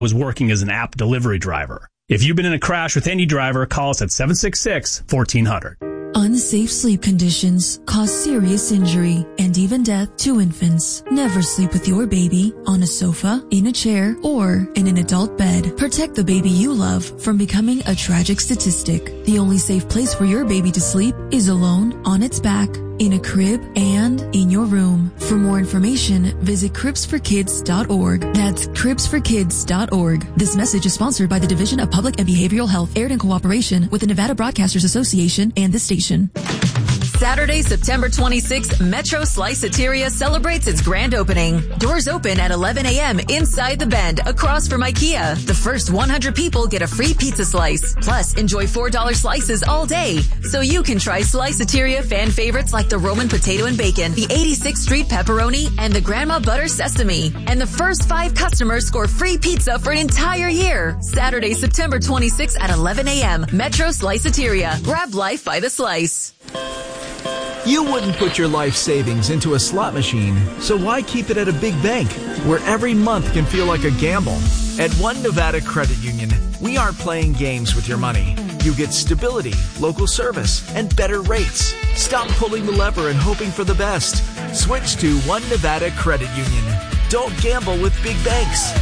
was working as an app delivery driver. If you've been in a crash with any driver, call us at 766-1400. Unsafe sleep conditions cause serious injury and even death to infants. Never sleep with your baby on a sofa, in a chair, or in an adult bed. Protect the baby you love from becoming a tragic statistic. The only safe place for your baby to sleep is alone, on its back, in a crib, and in your room. For more information, visit cribsforkids.org. That's cribsforkids.org. This message is sponsored by the Division of Public and Behavioral Health, aired in cooperation with the Nevada Broadcasters Association and this station. Saturday, September 26th, Metro Sliceateria celebrates its grand opening. Doors open at 11 a.m. inside the Bend, across from IKEA. The first 100 people get a free pizza slice. Plus, enjoy $4 slices all day. So you can try Sliceateria fan favorites like the Roman potato and bacon, the 86th Street pepperoni, and the Grandma Butter sesame. And the first 5 customers score free pizza for an entire year. Saturday, September 26th at 11 a.m. Metro Sliceateria. Grab life by the slice. You wouldn't put your life savings into a slot machine, so why keep it at a big bank where every month can feel like a gamble? At One Nevada Credit Union, we aren't playing games with your money. You get stability, local service, and better rates. Stop pulling the lever and hoping for the best. Switch to One Nevada Credit Union. Don't gamble with big banks.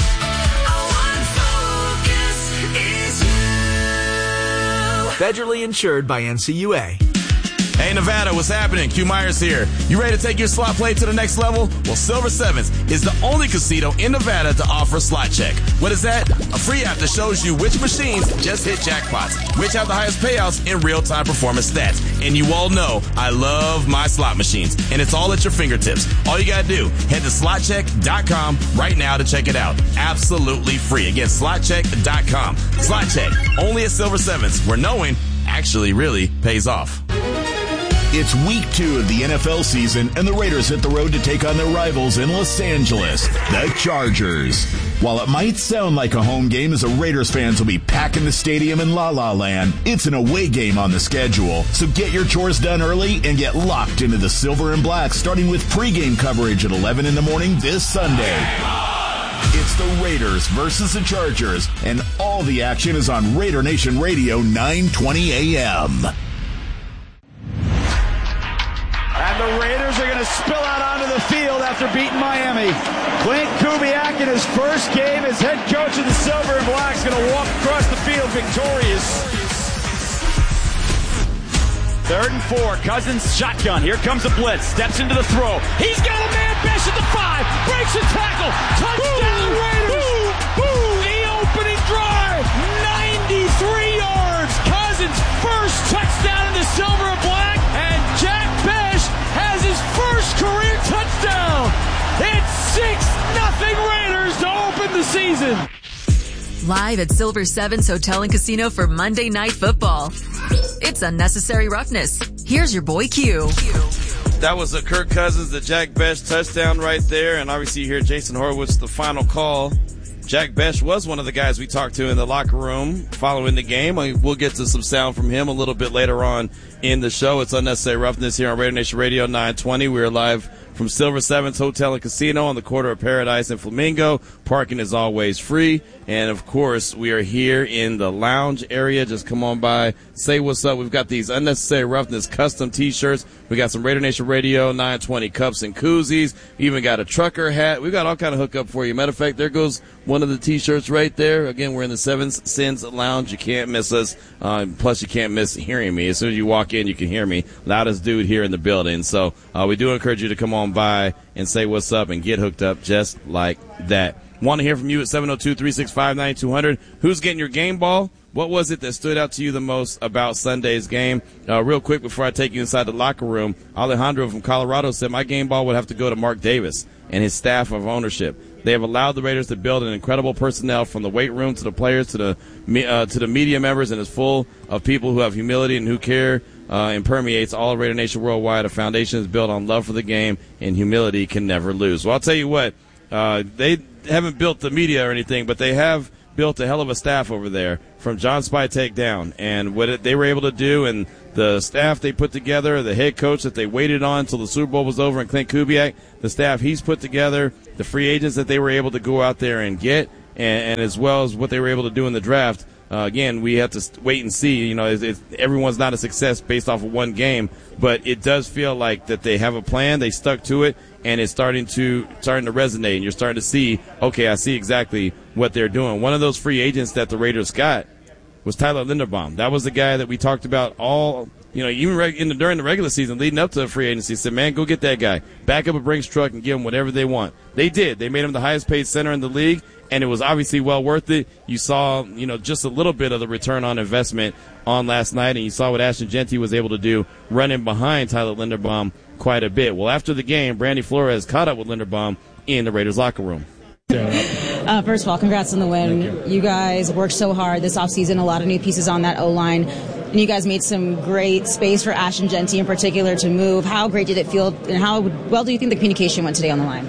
Federally insured by NCUA. Hey Nevada, what's happening? Q Myers here. You ready to take your slot play to the next level? Well, Silver Sevens is the only casino in Nevada to offer Slot Check. What is that? A free app that shows you which machines just hit jackpots, which have the highest payouts in real-time performance stats. And you all know I love my slot machines, and it's all at your fingertips. All you gotta do, head to slotcheck.com right now to check it out. Absolutely free. Again, slotcheck.com. Slot Check, only at Silver Sevens, where knowing actually really pays off. It's week 2 of the NFL season, and the Raiders hit the road to take on their rivals in Los Angeles, the Chargers. While it might sound like a home game as the Raiders fans will be packing the stadium in La La Land, it's an away game on the schedule. So get your chores done early and get locked into the Silver and Black, starting with pregame coverage at 11 in the morning this Sunday. It's the Raiders versus the Chargers, and all the action is on Raider Nation Radio 920 AM. And the Raiders are going to spill out onto the field after beating Miami. Clint Kubiak in his first game as head coach of the Silver and Black is going to walk across the field victorious. 3rd and 4. Cousins shotgun. Here comes a blitz. Steps into the throw. He's got a man. Best at the 5. Breaks a tackle. Touchdown Raiders. The opening drive. 93 yards. Cousins' first touchdown in the Silver and Black. And Jack Besh has his first career touchdown. It's 6-0 Raiders to open the season. Live at Silver Sevens Hotel and Casino for Monday Night Football. It's Unnecessary Roughness. Here's your boy Q. That was a Kirk Cousins, the Jack Besh touchdown right there. And obviously you hear Jason Horowitz, the final call. Jack Besh was one of the guys we talked to in the locker room following the game. We'll get to some sound from him a little bit later on in the show. It's Unnecessary Roughness here on Raider Nation Radio 920. We're live from Silver Sevens Hotel and Casino on the corner of Paradise and Flamingo. Parking is always free. And, of course, we are here in the lounge area. Just come on by, say what's up. We've got these Unnecessary Roughness custom T-shirts. We got some Raider Nation Radio 920 cups and koozies. We even got a trucker hat. We've got all kind of hookup for you. Matter of fact, there goes one of the T-shirts right there. Again, we're in the Seven Sins Lounge. You can't miss us. Plus, you can't miss hearing me. As soon as you walk in, you can hear me. Loudest dude here in the building. So we do encourage you to come on by and say what's up and get hooked up just like that. Want to hear from you at 702-365-9200. Who's getting your game ball? What was it that stood out to you the most about Sunday's game? Real quick before I take you inside the locker room, Alejandro from Colorado said my game ball would have to go to Mark Davis and his staff of ownership. They have allowed the Raiders to build an incredible personnel from the weight room to the players to the media members, and is full of people who have humility and who care and permeates all Raider Nation worldwide. A foundation is built on love for the game, and humility can never lose. Well, I'll tell you what, they haven't built the media or anything, but they have built a hell of a staff over there from John Spytek down. And what they were able to do, and the staff they put together, the head coach that they waited on until the Super Bowl was over, and Clint Kubiak, the staff he's put together, the free agents that they were able to go out there and get, and as well as what they were able to do in the draft. Again, we have to wait and see. Everyone's not a success based off of one game, but it does feel like that they have a plan. They stuck to it, and it's starting to resonate. And you're starting to see, okay, I see exactly what they're doing. One of those free agents that the Raiders got was Tyler Linderbaum. That was the guy that we talked about all, even during the regular season, leading up to the free agency. Said, man, go get that guy. Back up a Brinks truck and give him whatever they want. They did. They made him the highest paid center in the league, and it was obviously well worth it. You saw, just a little bit of the return on investment on last night, and you saw what Ashton Jeanty was able to do running behind Tyler Linderbaum quite a bit. Well, after the game, Brandy Flores caught up with Linderbaum in the Raiders locker room. First of all, congrats on the win. You guys worked so hard this offseason, a lot of new pieces on that O-line, and you guys made some great space for Ashton Jeanty in particular to move. How great did it feel, and how well do you think the communication went today on the line?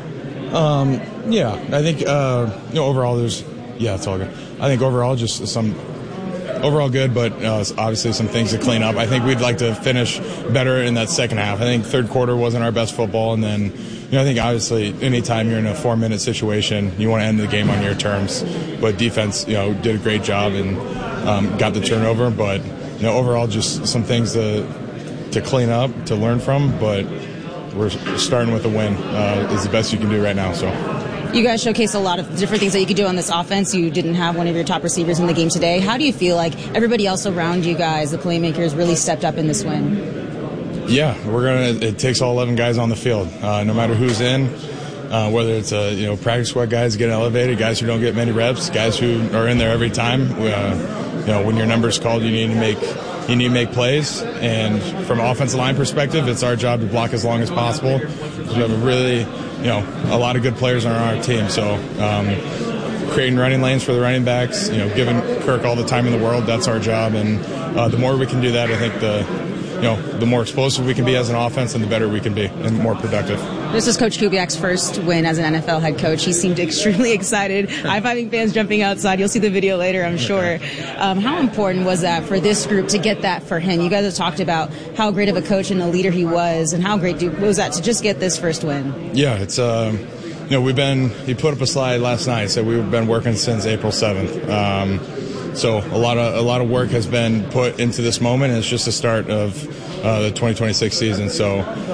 I think overall it's all good. I think overall just overall good, but obviously some things to clean up. I think we'd like to finish better in that second half. I think third quarter wasn't our best football, and then I think obviously anytime you're in a 4-minute situation, you want to end the game on your terms. But defense, did a great job and got the turnover. But overall, just some things to clean up, to learn from. But we're starting with a win. Is the best you can do right now. So. You guys showcased a lot of different things that you could do on this offense. You didn't have one of your top receivers in the game today. How do you feel like everybody else around you guys, the playmakers, really stepped up in this win? Yeah, it takes all 11 guys on the field, no matter who's in, whether it's practice squad guys getting elevated, guys who don't get many reps, guys who are in there every time. When your number's called, you need to make plays. And from an offensive line perspective, it's our job to block as long as possible. We have a lot of good players on our team. So creating running lanes for the running backs, giving Kirk all the time in the world, that's our job. And the more we can do that, I think the more explosive we can be as an offense and the better we can be and more productive. This is Coach Kubiak's first win as an NFL head coach. He seemed extremely excited, high-fiving fans jumping outside. You'll see the video later, I'm sure. How important was that for this group to get that for him? You guys have talked about how great of a coach and a leader he was, and how great was that to just get this first win? Yeah, it's he put up a slide last night, said we've been working since April 7th. So a lot of work has been put into this moment, and it's just the start of the 2026 season. So,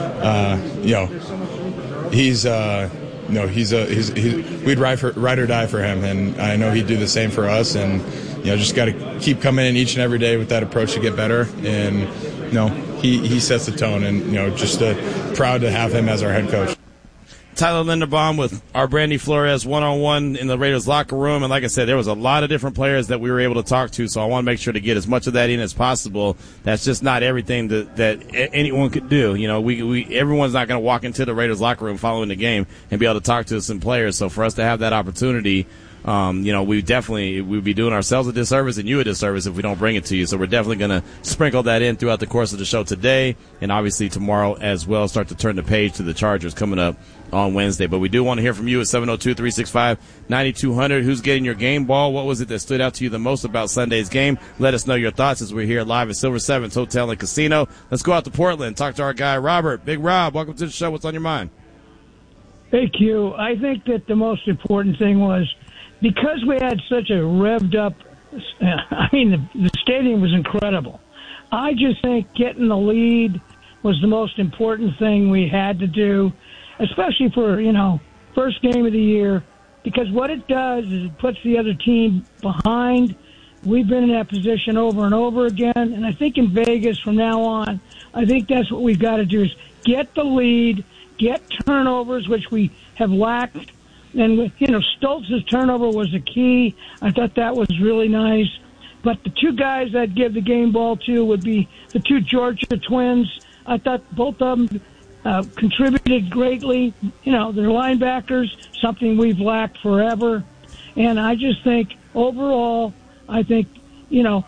we'd ride or die for him, and I know he'd do the same for us. And just got to keep coming in each and every day with that approach to get better. And he sets the tone, and just proud to have him as our head coach. Tyler Linderbaum with our Brandy Flores one-on-one in the Raiders locker room. And like I said, there was a lot of different players that we were able to talk to, so I want to make sure to get as much of that in as possible. That's just not everything that anyone could do. Everyone's not going to walk into the Raiders locker room following the game and be able to talk to some players. So for us to have that opportunity, we'd be doing ourselves a disservice and you a disservice if we don't bring it to you. So we're definitely going to sprinkle that in throughout the course of the show today and obviously tomorrow as well. Start to turn the page to the Chargers coming up on Wednesday. But we do want to hear from you at 702-365-9200. Who's getting your game ball? What was it that stood out to you the most about Sunday's game? Let us know your thoughts as we're here live at Silver Sevens Hotel and Casino. Let's go out to Portland, talk to our guy Robert. Big Rob, welcome to the show. What's on your mind? Hey, Q. I think that the most important thing was because we had such a revved up, the stadium was incredible. I just think getting the lead was the most important thing we had to do, especially for, first game of the year, because what it does is it puts the other team behind. We've been in that position over and over again, and I think in Vegas from now on, I think that's what we've got to do is get the lead, get turnovers, which we have lacked. And, Stoltz's turnover was the key. I thought that was really nice. But the two guys I'd give the game ball to would be the two Georgia twins. I thought both of them contributed greatly. They're linebackers, something we've lacked forever. And I just think overall, not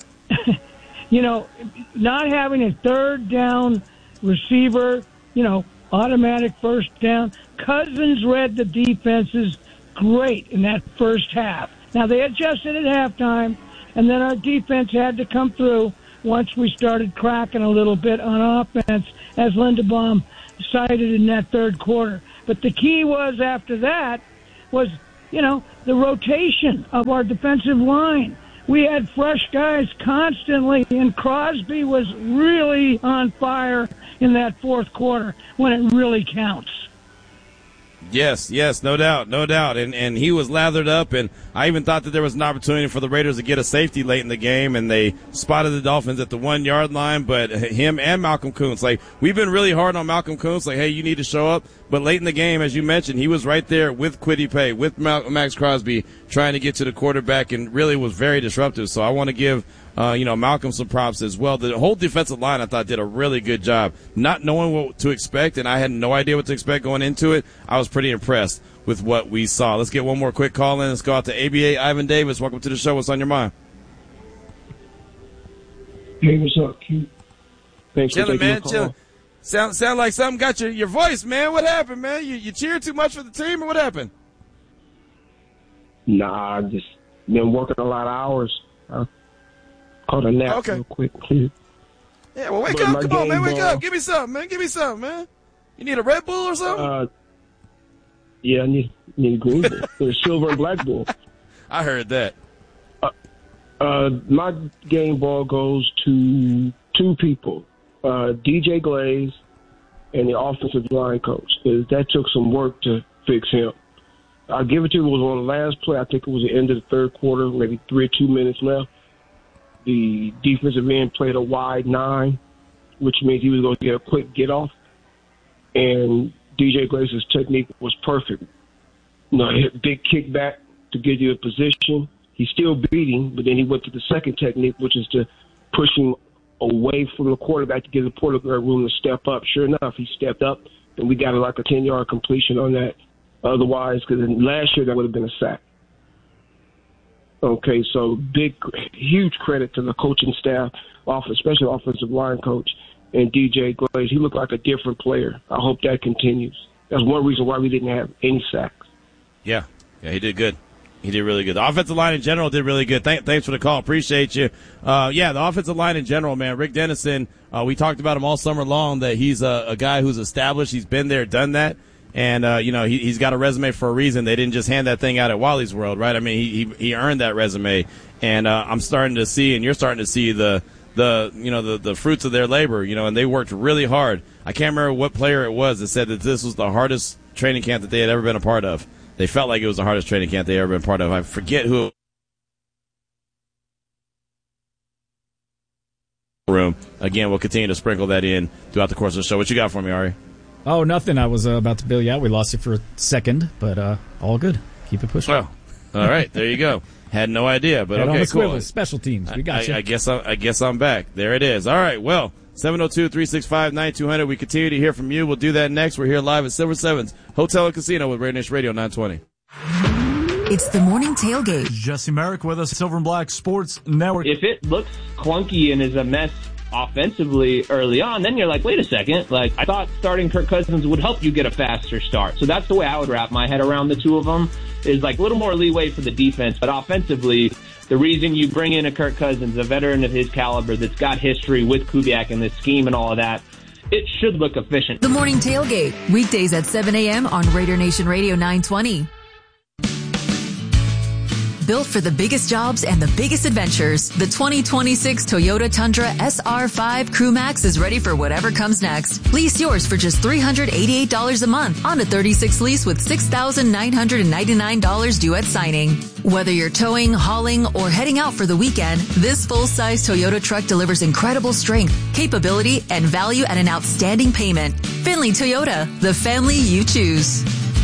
having a third down receiver, automatic first down. Cousins read the defenses great in that first half. Now, they adjusted at halftime, and then our defense had to come through once we started cracking a little bit on offense, as Linderbaum cited in that third quarter. But the key was after that was, the rotation of our defensive line. We had fresh guys constantly, and Crosby was really on fire in that fourth quarter when it really counts. Yes, no doubt. And he was lathered up, and I even thought that there was an opportunity for the Raiders to get a safety late in the game, and they spotted the Dolphins at the 1 yard line, but him and Malcolm Kuntz, like, we've been really hard on Malcolm Kuntz, like, hey, you need to show up, but late in the game, as you mentioned, he was right there with Kwity Paye, with Max Crosby, trying to get to the quarterback, and really was very disruptive, so I want to give Malcolm some props as well. The whole defensive line, I thought, did a really good job, not knowing what to expect, and I had no idea what to expect going into it. I was pretty impressed with what we saw. Let's get one more quick call in. Let's go out to ABA. Ivan Davis, welcome to the show. What's on your mind? Hey, what's up, Q? Thanks for taking my call. Chilling. Sound like something got your voice, man. What happened, man? You cheered too much for the team, or what happened? Nah, I just been working a lot of hours. Caught a nap real quick. Yeah, well, wake up. Come on, man. Wake up. Give me something, man. You need a Red Bull or something? Yeah, I need a green bull. There's silver and black bull. I heard that. My game ball goes to two people, DJ Glaze and the offensive line coach. That took some work to fix him. I'll give it to you. It was on the last play. I think it was the end of the third quarter, maybe 3 or 2 minutes left. The defensive end played a wide 9, which means he was going to get a quick get off. And DJ Glaze's technique was perfect. Hit big kickback to get you a position. He's still beating, but then he went to the second technique, which is to push him away from the quarterback to give the quarterback room to step up. Sure enough, he stepped up, and we got like a 10-yard completion on that. Otherwise, because last year that would have been a sack. Okay, so huge credit to the coaching staff, especially offensive line coach, and DJ Glaze. He looked like a different player. I hope that continues. That's one reason why we didn't have any sacks. Yeah, he did good. He did really good. The offensive line in general did really good. Thanks for the call. Appreciate you. The offensive line in general, man. Rick Dennison, we talked about him all summer long, that he's a guy who's established. He's been there, done that. And, he's got a resume for a reason. They didn't just hand that thing out at Wally's World, right? I mean, he earned that resume. And, I'm starting to see, and you're starting to see the fruits of their labor, and they worked really hard. I can't remember what player it was that said that this was the hardest training camp that they had ever been a part of. They felt like it was the hardest training camp they had ever been a part of. I forget who. Again, we'll continue to sprinkle that in throughout the course of the show. What you got for me, Ari? Oh, nothing. I was about to bail you out. We lost you for a second, but all good. Keep it pushing. Well, all right. There you go. Had no idea, but okay, cool. Special teams. We got you. I guess I'm back. There it is. All right. Well, 702-365-9200. We continue to hear from you. We'll do that next. We're here live at Silver Sevens Hotel and Casino with Raider Nation Radio 920. It's the morning tailgate. Jesse Merrick with us, Silver and Black Sports Network. If it looks clunky and is a mess offensively early on, then you're like, wait a second. Like, I thought starting Kirk Cousins would help you get a faster start. So that's the way I would wrap my head around the two of them, is like a little more leeway for the defense. But offensively, the reason you bring in a Kirk Cousins, a veteran of his caliber that's got history with Kubiak and this scheme and all of that, it should look efficient. The morning tailgate, weekdays at 7 a.m. on Raider Nation Radio 920. Built for the biggest jobs and the biggest adventures, the 2026 Toyota Tundra SR5 Crew Max is ready for whatever comes next. Lease yours for just $388 a month on a 36 lease with $6,999 due at signing. Whether you're towing, hauling, or heading out for the weekend, this full-size Toyota truck delivers incredible strength, capability, and value at an outstanding payment. Finley Toyota, the family you choose.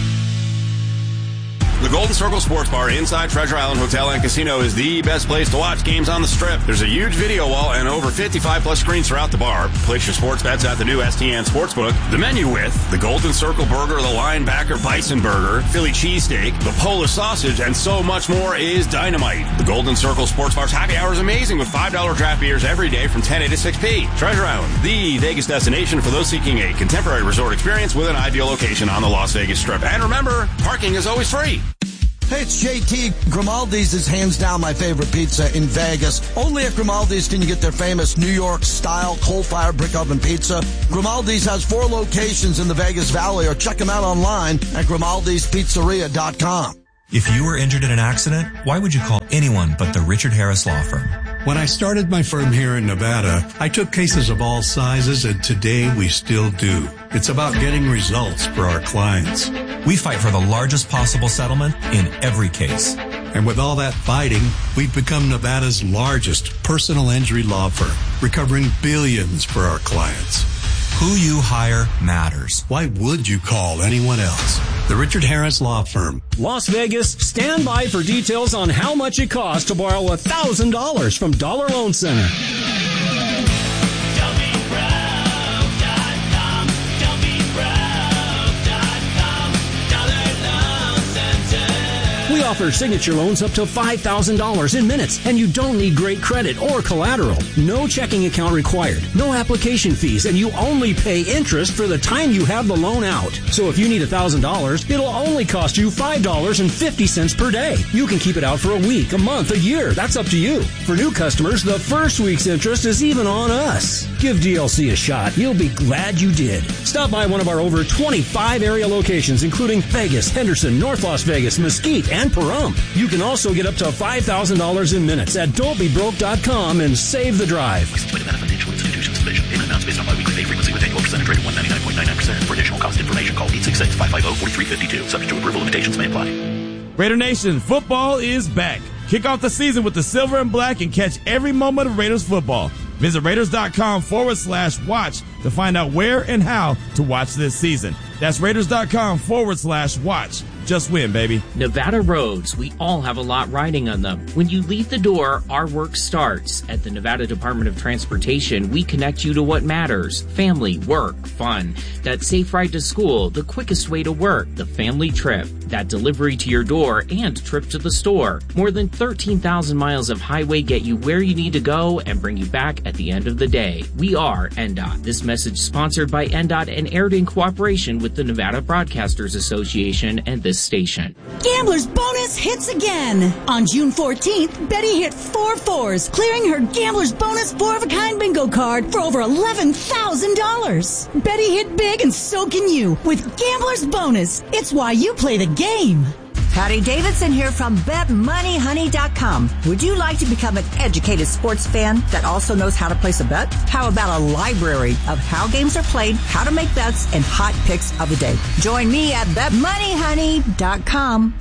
The Golden Circle Sports Bar inside Treasure Island Hotel and Casino is the best place to watch games on the Strip. There's a huge video wall and over 55-plus screens throughout the bar. Place your sports bets at the new STN Sportsbook. The menu with the Golden Circle Burger, the Linebacker Bison Burger, Philly Cheesesteak, the Polish Sausage, and so much more is dynamite. The Golden Circle Sports Bar's happy hour is amazing with $5 draft beers every day from 10 a to 6 p. Treasure Island, the Vegas destination for those seeking a contemporary resort experience with an ideal location on the Las Vegas Strip. And remember, parking is always free. Hey, it's JT. Grimaldi's is hands down my favorite pizza in Vegas. Only at Grimaldi's can you get their famous New York-style coal-fired brick oven pizza. Grimaldi's has 4 locations in the Vegas Valley, or check them out online at Grimaldi'sPizzeria.com. If you were injured in an accident, why would you call anyone but the Richard Harris Law Firm? When I started my firm here in Nevada, I took cases of all sizes, and today we still do. It's about getting results for our clients. We fight for the largest possible settlement in every case. And with all that fighting, we've become Nevada's largest personal injury law firm, recovering billions for our clients. Who you hire matters. Why would you call anyone else? The Richard Harris Law Firm. Las Vegas, stand by for details on how much it costs to borrow $1,000 from Dollar Loan Center. We offer signature loans up to $5,000 in minutes, and you don't need great credit or collateral. No checking account required, no application fees, and you only pay interest for the time you have the loan out. So if you need $1,000, it'll only cost you $5.50 per day. You can keep it out for a week, a month, a year. That's up to you. For new customers, the first week's interest is even on us. Give DLC a shot. You'll be glad you did. Stop by one of our over 25 area locations, including Vegas, Henderson, North Las Vegas, Mesquite, and Pahrump. You can also get up to $5,000 in minutes at don'tbebroke.com and save the drive. Financial institutions division. Payment amounts based on biweekly pay frequency with annual percentage rate of 199.99%. For additional cost information, call 866-550-4352. Subject to approval, limitations may apply. Raider Nation, football is back. Kick off the season with the silver and black and catch every moment of Raiders football. Visit Raiders.com/watch to find out where and how to watch this season. That's Raiders.com/watch. Just win, baby. Nevada roads, we all have a lot riding on them. When you leave the door, our work starts. At the Nevada Department of Transportation, we connect you to what matters. Family, work, fun. That safe ride to school, the quickest way to work, the family trip. That delivery to your door and trip to the store. More than 13,000 miles of highway get you where you need to go and bring you back at the end of the day. We are NDOT. This message sponsored by NDOT and aired in cooperation with the Nevada Broadcasters Association and this station. Gambler's Bonus hits again. On June 14th, Betty hit 4 4s, clearing her Gambler's Bonus 4-of-a-kind bingo card for over $11,000. Betty hit big and so can you with Gambler's Bonus. It's why you play the game. Patty Davidson here from BetMoneyHoney.com. Would you like to become an educated sports fan that also knows how to place a bet? How about a library of how games are played, how to make bets, and hot picks of the day? Join me at BetMoneyHoney.com.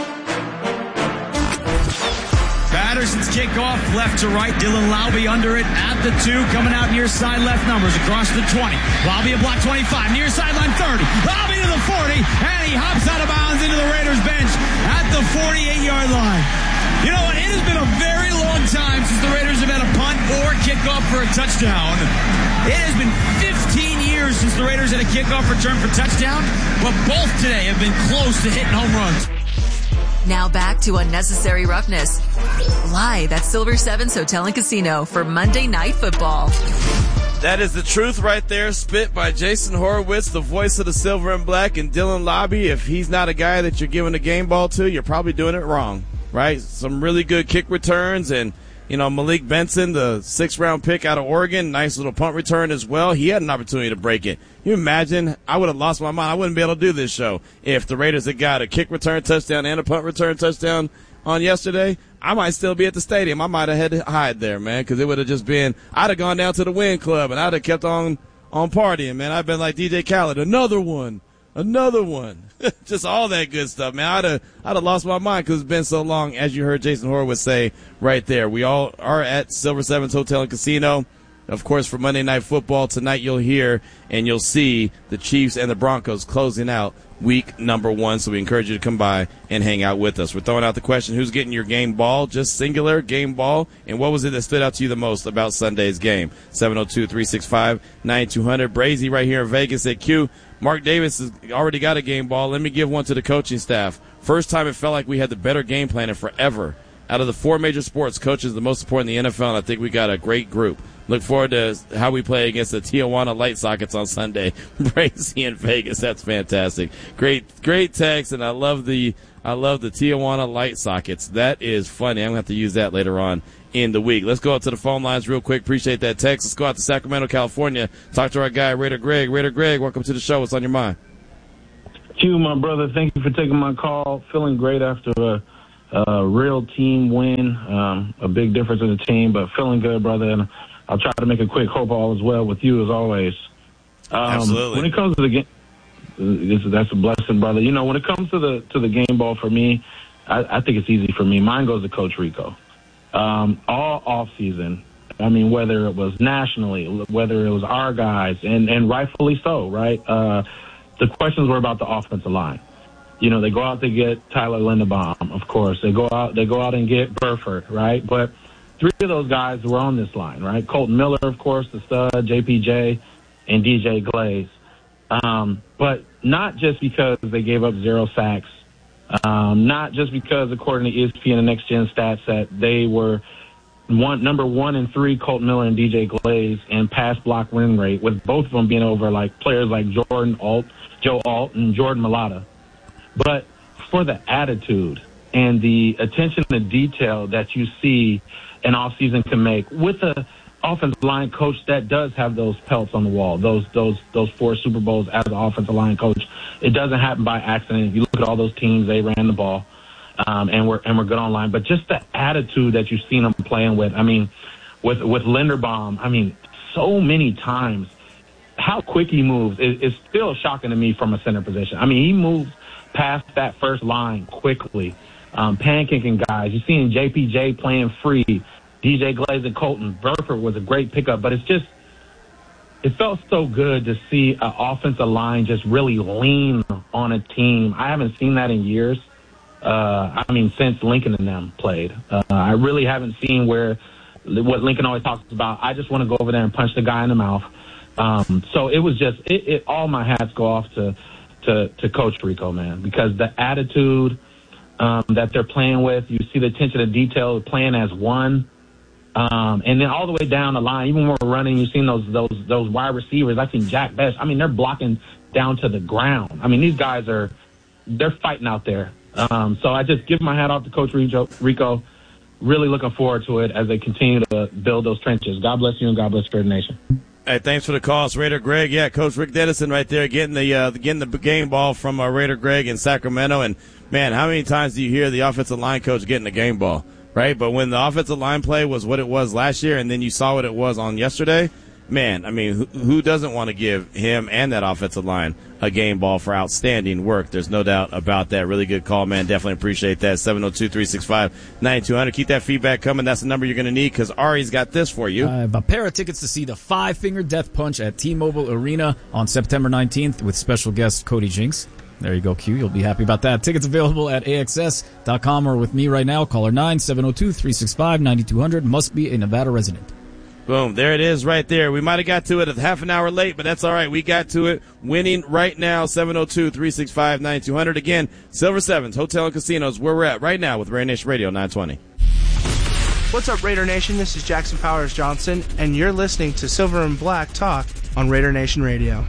Patterson's kickoff left to right. Dylan Laube under it at the 2. Coming out near side left numbers across the 20. Laube a block 25. Near sideline 30. Laube to the 40. And he hops out of bounds into the Raiders bench at the 48-yard line. You know what? It has been a very long time since the Raiders have had a punt or kickoff for a touchdown. It has been 15 years since the Raiders had a kickoff return for touchdown. But both today have been close to hitting home runs. Now back to Unnecessary Roughness, live at Silver Sevens Hotel and Casino for Monday Night Football. That is the truth right there, spit by Jason Horowitz, the voice of the Silver and Black, and Dylan Laube. If he's not a guy that you're giving a game ball to, you're probably doing it wrong, right? Some really good kick returns, and Malik Benson, the 6th-round pick out of Oregon, nice little punt return as well. He had an opportunity to break it. Can you imagine? I would have lost my mind. I wouldn't be able to do this show if the Raiders had got a kick return touchdown and a punt return touchdown on yesterday. I might still be at the stadium. I might have had to hide there, man, because it would have just been – I'd have gone down to the Win Club, and I'd have kept on partying, man. I'd been like DJ Khaled, another one. Just all that good stuff, man. I'd have lost my mind because it's been so long, as you heard Jason Horowitz say right there. We all are at Silver Sevens Hotel and Casino. Of course, for Monday Night Football tonight, you'll hear and you'll see the Chiefs and the Broncos closing out week number 1. So we encourage you to come by and hang out with us. We're throwing out the question, who's getting your game ball? Just singular game ball. And what was it that stood out to you the most about Sunday's game? 702-365-9200. Brazy right here in Vegas at Q. Mark Davis has already got a game ball. Let me give one to the coaching staff. First time it felt like we had the better game plan in forever. Out of the 4 major sports, coaches the most important in the NFL, and I think we got a great group. Look forward to how we play against the Tijuana Light Sockets on Sunday. Brazy in Vegas. That's fantastic. Great text, and I love the Tijuana Light Sockets. That is funny. I'm going to have to use that later on in the week. Let's go out to the phone lines real quick. Appreciate that text. Let's go out to Sacramento, California. Talk to our guy, Raider Greg. Raider Greg, welcome to the show. What's on your mind? Q, my brother, thank you for taking my call. Feeling great after a real team win. A big difference in the team, but feeling good, brother. And I'll try to make a quick hope all is well with you as always. Absolutely. When it comes to the game, that's a blessing, brother. You know, when it comes to the game ball for me, I think it's easy for me. Mine goes to Coach Rico. All off season. I mean, whether it was nationally, whether it was our guys, and rightfully so, right? The questions were about the offensive line. You know, they go out to get Tyler Linderbaum, of course. They go out and get Burford, right? But three of those guys were on this line, right? Colton Miller, of course, the stud, JPJ, and DJ Glaze. But not just because they gave up 0 sacks, not just because, according to ESPN and Next Gen Stats, that they were number 1 and 3, Colton Miller and DJ Glaze, and pass block win rate, with both of them being over like players like Joe Alt, and Jordan Mailata. But for the attitude and the attention to detail that you see an offseason can make with a offensive line coach that does have those pelts on the wall, those 4 Super Bowls as an offensive line coach, it doesn't happen by accident. If you look at all those teams, they ran the ball, and we're good online. But just the attitude that you've seen them playing with. I mean, with Linderbaum, I mean, so many times how quick he moves is still shocking to me from a center position. I mean, he moves past that first line quickly, pancaking guys. You're seeing JPJ playing free. DJ Glaze and Colton Burford was a great pickup, but it felt so good to see an offensive line just really lean on a team. I haven't seen that in years. Since Lincoln and them played. I really haven't seen what Lincoln always talks about. I just want to go over there and punch the guy in the mouth. So it was just all my hats go off to Coach Rico, man, because the attitude that they're playing with, you see the attention to detail, playing as one. And then all the way down the line, even when we're running, you've seen those wide receivers. I've seen Jack Best. I mean, they're blocking down to the ground. I mean, these guys they're fighting out there. So I just give my hat off to Coach Rico. Really looking forward to it as they continue to build those trenches. God bless you and God bless Raider Nation. Hey, thanks for the call. It's Raider Greg. Yeah, Coach Rick Dennison right there getting the game ball from Raider Greg in Sacramento. And, man, how many times do you hear the offensive line coach getting the game ball, right? But when the offensive line play was what it was last year and then you saw what it was on yesterday, man, I mean, who doesn't want to give him and that offensive line a game ball for outstanding work? There's no doubt about that. Really good call, man. Definitely appreciate that. 702-365-9200. Keep that feedback coming. That's the number you're going to need because Ari's got this for you. I have a pair of tickets to see the Five-Finger Death Punch at T-Mobile Arena on September 19th with special guest Cody Jinks. There you go, Q. You'll be happy about that. Tickets available at AXS.com or with me right now. Caller 9-702-365-9200. Must be a Nevada resident. Boom. There it is right there. We might have got to it a half an hour late, but that's all right. We got to it. Winning right now, 702-365-9200. Again, Silver Sevens, Hotel and Casinos, where we're at right now with Raider Nation Radio 920. What's up, Raider Nation? This is Jackson Powers Johnson, and you're listening to Silver and Black Talk on Raider Nation Radio.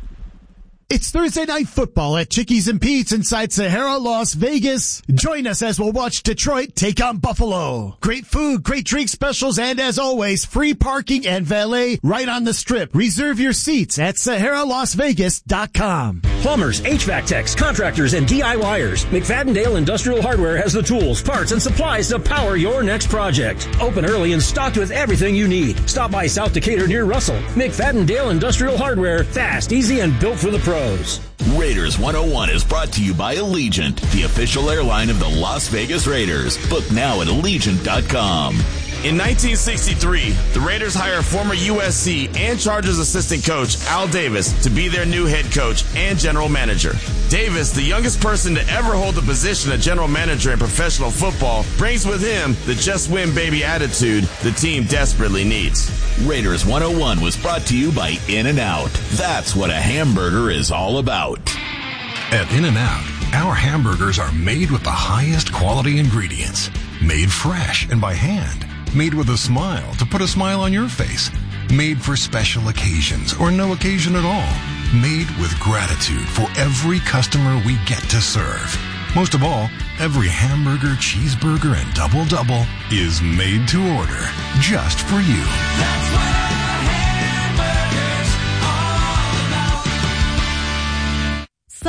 It's Thursday Night Football at Chickies and Pete's inside Sahara, Las Vegas. Join us as we'll watch Detroit take on Buffalo. Great food, great drink specials, and as always, free parking and valet right on the Strip. Reserve your seats at SaharaLasVegas.com. Plumbers, HVAC techs, contractors, and DIYers. McFadden-Dale Industrial Hardware has the tools, parts, and supplies to power your next project. Open early and stocked with everything you need. Stop by South Decatur near Russell. McFadden-Dale Industrial Hardware. Fast, easy, and built for the pros. Raiders 101 is brought to you by Allegiant, the official airline of the Las Vegas Raiders. Book now at Allegiant.com. In 1963, the Raiders hire former USC and Chargers assistant coach Al Davis to be their new head coach and general manager. Davis, the youngest person to ever hold the position of general manager in professional football, brings with him the just win baby attitude the team desperately needs. Raiders 101 was brought to you by In-N-Out. That's what a hamburger is all about. At In-N-Out, our hamburgers are made with the highest quality ingredients, made fresh and by hand, made with a smile to put a smile on your face, made for special occasions or no occasion at all, made with gratitude for every customer we get to serve. Most of all, every hamburger, cheeseburger, and double-double is made to order just for you. That's what a hamburger's all about.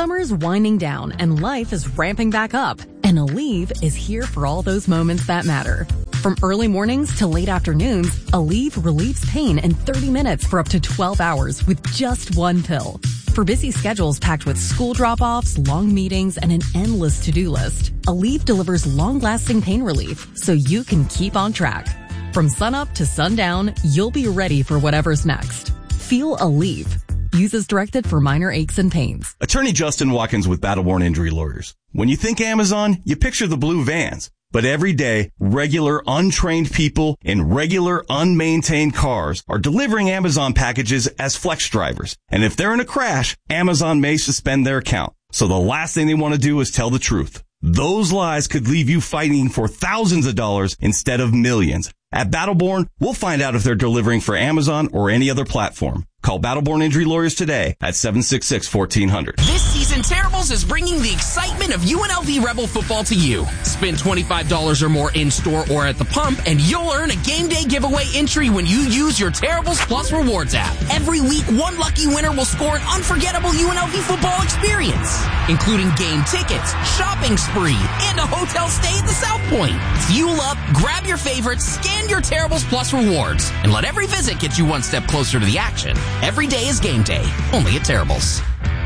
Summer's winding down and life is ramping back up, and Aleve is here for all those moments that matter. From early mornings to late afternoons, Aleve relieves pain in 30 minutes for up to 12 hours with just one pill. For busy schedules packed with school drop-offs, long meetings, and an endless to-do list, Aleve delivers long-lasting pain relief so you can keep on track. From sunup to sundown, you'll be ready for whatever's next. Feel Aleve. Use as directed for minor aches and pains. Attorney Justin Watkins with Battleborn Injury Lawyers. When you think Amazon, you picture the blue vans. But every day, regular untrained people in regular unmaintained cars are delivering Amazon packages as flex drivers. And if they're in a crash, Amazon may suspend their account. So the last thing they want to do is tell the truth. Those lies could leave you fighting for thousands of dollars instead of millions. At Battleborn, we'll find out if they're delivering for Amazon or any other platform. Call Battleborn Injury Lawyers today at 766-1400. This season, Terribles is bringing the excitement of UNLV Rebel football to you. Spend $25 or more in-store or at the pump, and you'll earn a game day giveaway entry when you use your Terribles Plus Rewards app. Every week, one lucky winner will score an unforgettable UNLV football experience, including game tickets, shopping spree, and a hotel stay at the South Point. Fuel up, grab your favorites, scan your Terribles Plus Rewards, and let every visit get you one step closer to the action. Every day is game day, only at Terribles.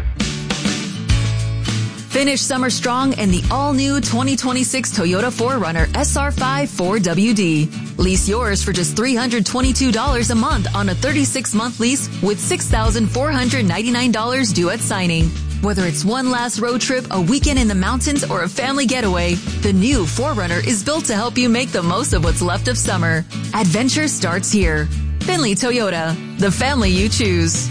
Finish summer strong in the all-new 2026 Toyota 4Runner SR5 4WD. Lease yours for just $322 a month on a 36-month lease with $6,499 due at signing. Whether it's one last road trip, a weekend in the mountains, or a family getaway, the new 4Runner is built to help you make the most of what's left of summer. Adventure starts here. Finley Toyota, the family you choose.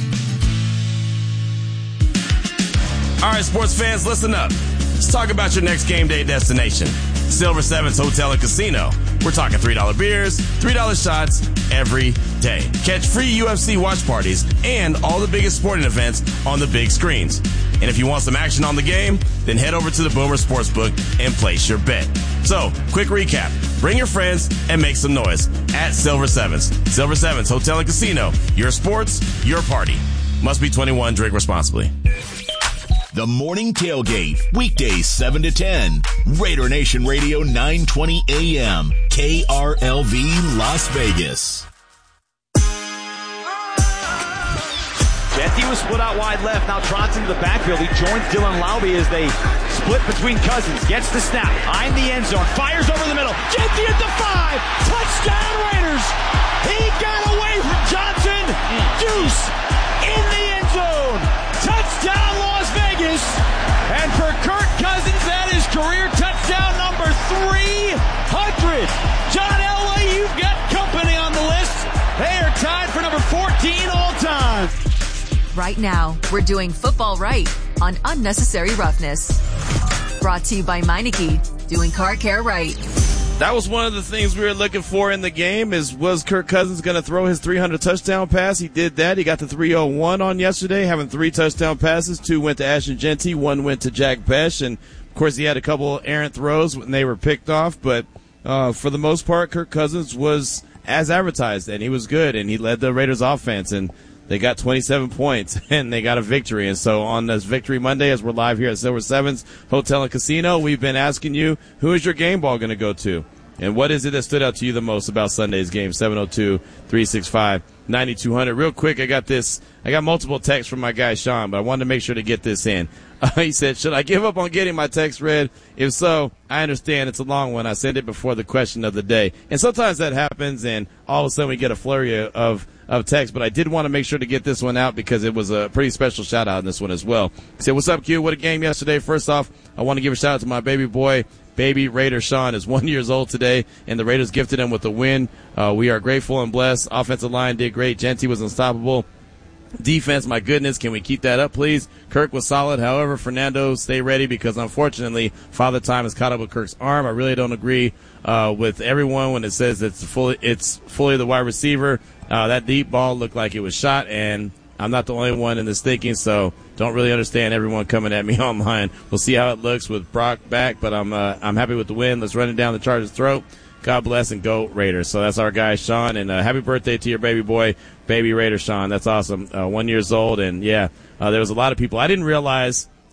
All right, sports fans, listen up. Let's talk about your next game day destination. Silver Sevens Hotel and Casino. We're talking $3 beers, $3 shots every day. Catch free UFC watch parties and all the biggest sporting events on the big screens. And if you want some action on the game, then head over to the Boomer Sportsbook and place your bet. So, quick recap. Bring your friends and make some noise at Silver Sevens. Silver Sevens Hotel and Casino. Your sports, your party. Must be 21. Drink responsibly. The Morning Tailgate, weekdays 7 to 10. Raider Nation Radio 920 AM. KRLV Las Vegas. Genty was split out wide left. Now trots into the backfield. He joins Dylan Laube as they split between Cousins. Gets the snap. Behind the end zone. Fires over the middle. Genty at the 5. Touchdown Raiders. He got away from Johnson. Deuce in the end zone. Touchdown Las Vegas. And for Kirk Cousins, that is career touchdown number 300. John Elway, you've got company on the list. They are tied for number 14 all time. Right now, we're doing football right on Unnecessary Roughness. Brought to you by Meineke, doing car care right. That was one of the things we were looking for in the game was Kirk Cousins going to throw his 300 touchdown pass? He did that. He got the 301 on yesterday, having 3 touchdown passes. 2 went to Ashton Genty, 1 went to Jack Bech. And, of course, he had a couple errant throws when they were picked off. But for the most part, Kirk Cousins was as advertised, and he was good, and he led the Raiders offense. And they got 27 points, and they got a victory. And so on this Victory Monday, as we're live here at Silver Sevens Hotel and Casino, we've been asking you, who is your game ball going to go to? And what is it that stood out to you the most about Sunday's game? 702-365-9200. Real quick, I got multiple texts from my guy Sean, but I wanted to make sure to get this in. He said, should I give up on getting my text read? If so, I understand it's a long one. I sent it before the question of the day. And sometimes that happens, and all of a sudden we get a flurry of text, but I did want to make sure to get this one out because it was a pretty special shout-out in this one as well. He said, what's up, Q? What a game yesterday. First off, I want to give a shout-out to my baby boy. Baby Raider Sean is 1 year old today, and the Raiders gifted him with a win. We are grateful and blessed. Offensive line did great. Genty was unstoppable. Defense, my goodness, can we keep that up, please? Kirk was solid. However, Fernando, stay ready because, unfortunately, Father Time has caught up with Kirk's arm. I really don't agree with everyone when it says it's fully the wide receiver. That deep ball looked like it was shot, and I'm not the only one in this thinking, so don't really understand everyone coming at me online. We'll see how it looks with Brock back, but I'm happy with the win. Let's run it down the Chargers' throat. God bless and go Raiders. So that's our guy, Sean, and happy birthday to your baby boy, Baby Raider Sean. That's awesome. 1 year old, and yeah, there was a lot of people. I didn't realize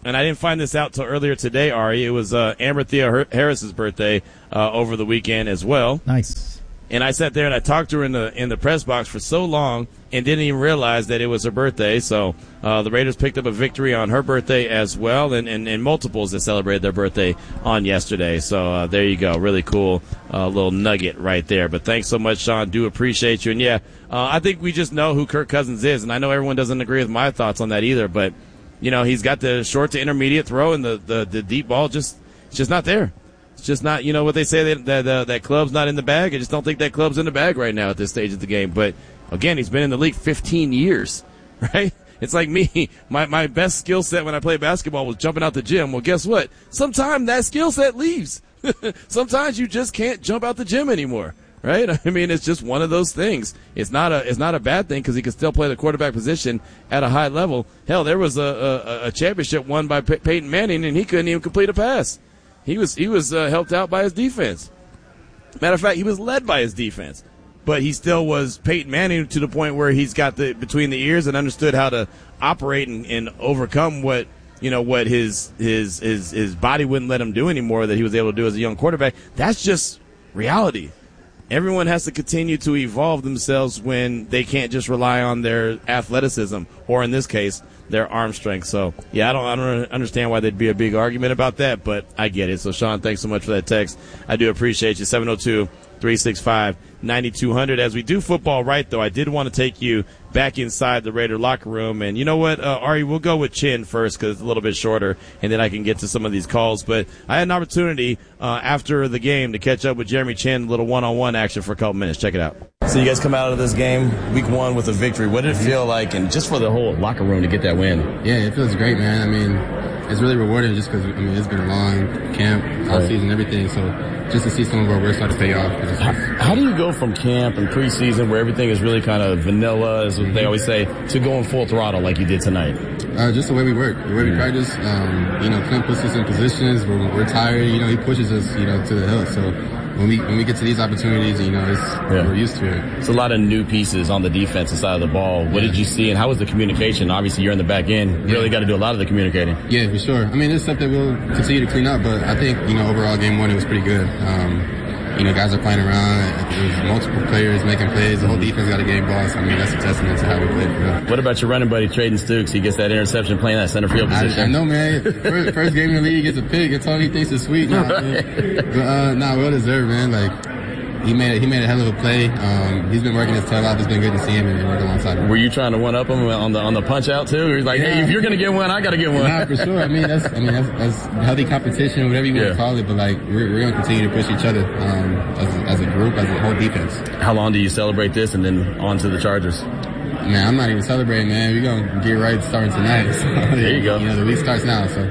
and I didn't find this out till earlier today, Ari. It was Amber Thea Harris's birthday over the weekend as well. Nice. And I sat there and I talked to her in the press box for so long and didn't even realize that it was her birthday. So the Raiders picked up a victory on her birthday as well, and multiples that celebrated their birthday on yesterday. So there you go. Really cool little nugget right there. But thanks so much, Sean. Do appreciate you. And, yeah, I think we just know who Kirk Cousins is. And I know everyone doesn't agree with my thoughts on that either. But, you know, he's got the short to intermediate throw, and the deep ball it's just not there. It's just not, you know what they say, that club's not in the bag. I just don't think that club's in the bag right now at this stage of the game. But, again, he's been in the league 15 years, right? It's like me. My best skill set when I played basketball was jumping out the gym. Well, guess what? Sometimes that skill set leaves. Sometimes you just can't jump out the gym anymore, right? I mean, it's just one of those things. It's not a bad thing because he can still play the quarterback position at a high level. Hell, there was a championship won by Peyton Manning, and he couldn't even complete a pass. He was helped out by his defense. Matter of fact, he was led by his defense, but he still was Peyton Manning to the point where he's got the between the ears and understood how to operate and overcome what his body wouldn't let him do anymore that he was able to do as a young quarterback. That's just reality. Everyone has to continue to evolve themselves when they can't just rely on their athleticism, or in this case, their arm strength. So, yeah, I don't understand why there'd be a big argument about that, but I get it. So, Sean, thanks so much for that text. I do appreciate you. 702-365-9200. As we do football right, though, I did want to take you back inside the Raider locker room. And you know what, Ari, we'll go with Chin first because it's a little bit shorter, and then I can get to some of these calls. But I had an opportunity after the game to catch up with Jeremy Chin, a little one-on-one action for a couple minutes. Check it out. So you guys come out of this game, week one, with a victory. What did it feel like, and just for the whole locker room to get that win? Yeah, it feels great, man. I mean, it's really rewarding just because, I mean, it's been a long camp, off-season, everything. So just to see some of our work start to pay off. How do you go from camp and preseason, where everything is really kind of vanilla, as they always say, to going full throttle like you did tonight? Just the way we work, the way we practice. Clint puts us in positions where we're tired. He pushes us, to the hill. So when we get to these opportunities, we're used to it. It's a lot of new pieces on the defensive side of the ball. What did you see, and how was the communication? Obviously, you're in the back end. You really got to do a lot of the communicating. Yeah, for sure. I mean, it's stuff that we'll continue to clean up, but I think, overall game one, it was pretty good. Guys are playing around. There's multiple players making plays. The whole defense got a game ball. So, I mean, that's a testament to how we played for them. What about your running buddy, Trayden Stukes? He gets that interception playing that center field position. I know, man. First game in the league, he gets a pick. It's all he thinks is sweet. But well deserved, man. Like, he made a hell of a play. He's been working his tail off. It's been good to see him and work alongside him. Were you trying to one up him on the punch out too? He's like, hey, if you're gonna get one, I gotta get one. Nah, for sure. I mean, that's healthy competition, whatever you want to call it. But like, we're gonna continue to push each other as a group, as a whole defense. How long do you celebrate this, and then on to the Chargers? Man, I'm not even celebrating, man. We're gonna get right starting tonight. So, there you go. The week starts now, so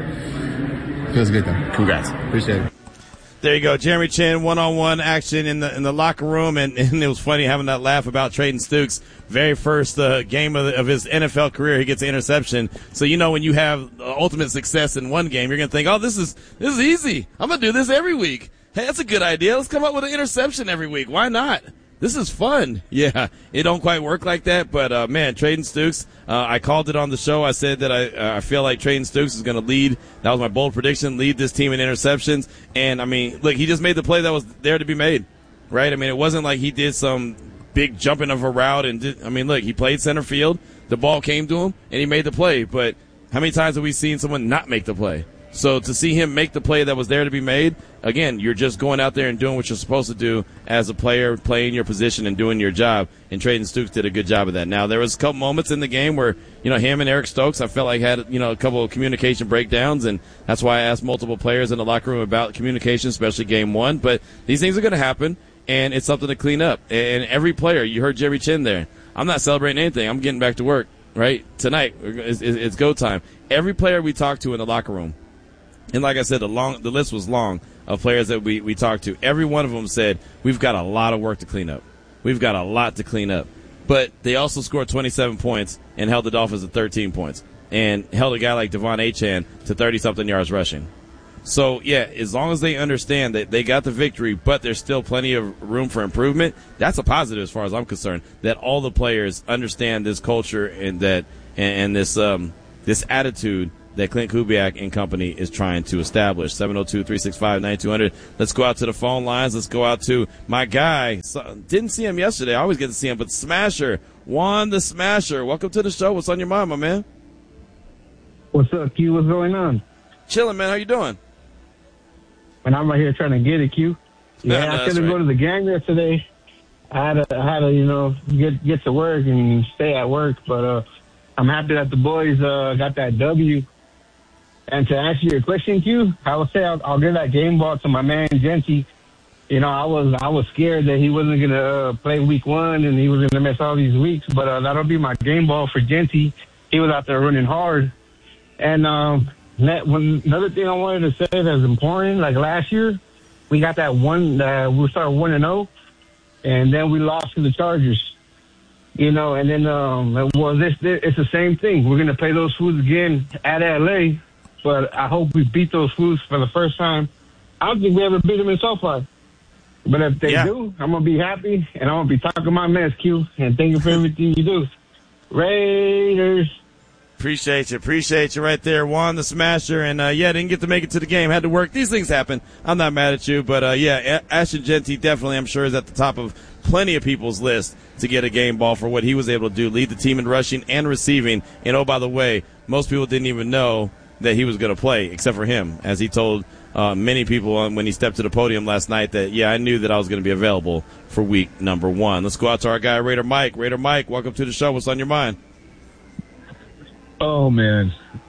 feels good though. Congrats. Appreciate it. There you go, Jeremy Chin, one-on-one action in the locker room, and it was funny having that laugh about Trayden Stukes. Very first game of his NFL career, he gets an interception. So when you have ultimate success in one game, you're gonna think, oh, this is easy. I'm gonna do this every week. Hey, that's a good idea. Let's come up with an interception every week. Why not? This is fun. Yeah, it don't quite work like that, but man, Trayden Stukes, I called it on the show. I said that I feel like Trayden Stukes is going to lead. That was my bold prediction, lead this team in interceptions. And, I mean, look, he just made the play that was there to be made, right? I mean, it wasn't like he did some big jumping of a route. Look, he played center field. The ball came to him, and he made the play. But how many times have we seen someone not make the play? So to see him make the play that was there to be made, again, you're just going out there and doing what you're supposed to do as a player, playing your position and doing your job. And Trayden Stukes did a good job of that. Now, there was a couple moments in the game where, him and Eric Stokes, I felt like had, a couple of communication breakdowns. And that's why I asked multiple players in the locker room about communication, especially game one. But these things are going to happen, and it's something to clean up. And every player, you heard Jerry Chin there. I'm not celebrating anything. I'm getting back to work, right? Tonight, it's go time. Every player we talked to in the locker room, and like I said, the list was long of players that we talked to. Every one of them said, we've got a lot of work to clean up. We've got a lot to clean up. But they also scored 27 points and held the Dolphins to 13 points and held a guy like Devon Achane to 30-something yards rushing. So, yeah, as long as they understand that they got the victory, but there's still plenty of room for improvement, that's a positive as far as I'm concerned, that all the players understand this culture and this attitude that Clint Kubiak and company is trying to establish. 702-365-9200. Let's go out to the phone lines. Let's go out to my guy. Didn't see him yesterday. I always get to see him, but Smasher, Juan the Smasher. Welcome to the show. What's on your mind, my man? What's up, Q? What's going on? Chilling, man. How you doing? And I'm right here trying to get it, Q. Yeah, I couldn't go to the game yesterday. I had to, get to work and stay at work, but I'm happy that the boys got that W. And to answer your question, Q, I would say I'll give that game ball to my man Genty. You know, I was scared that he wasn't gonna play week 1 and he was gonna miss all these weeks, but that'll be my game ball for Genty. He was out there running hard. And another thing I wanted to say that's important, like last year, we got that one. We started 1-0, and then we lost to the Chargers. You know, and then it's the same thing. We're gonna play those fools again at LA, but I hope we beat those fools for the first time. I don't think we ever beat them in SoFi, but if they do, I'm gonna be happy and I'm gonna be talking my mess, Q. And thank you for everything you do, Raiders. Appreciate you right there, Juan the Smasher. And, didn't get to make it to the game. Had to work. These things happen. I'm not mad at you. But, Ashton Genty definitely, I'm sure, is at the top of plenty of people's list to get a game ball for what he was able to do, lead the team in rushing and receiving. And, oh, by the way, most people didn't even know that he was going to play, except for him, as he told many people when he stepped to the podium last night that, I knew that I was going to be available for week number 1. Let's go out to our guy, Raider Mike. Raider Mike, welcome to the show. What's on your mind? Oh, man.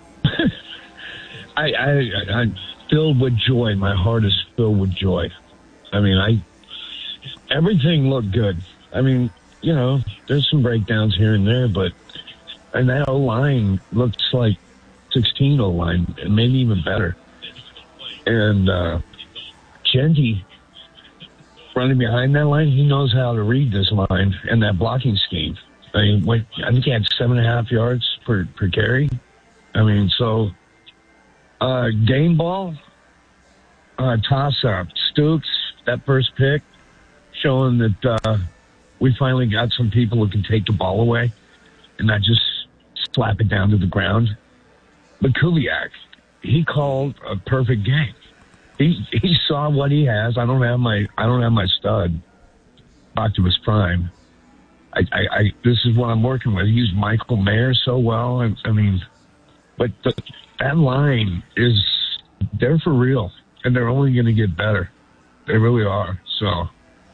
I'm filled with joy. My heart is filled with joy. I mean, everything looked good. I mean, there's some breakdowns here and there, and that O-line looks like 16 O-line, and maybe even better. And Genty, running behind that line, he knows how to read this line and that blocking scheme. I mean, I think he had 7.5 yards per carry. I mean, so game ball, toss-up. Stooks, that first pick, showing that we finally got some people who can take the ball away and not just slap it down to the ground. But Kubiak, he called a perfect game. He saw what he has. I don't have my stud back to his prime. This is what I'm working with. He used Michael Mayer so well. I mean, but that line they're for real, and they're only going to get better. They really are. So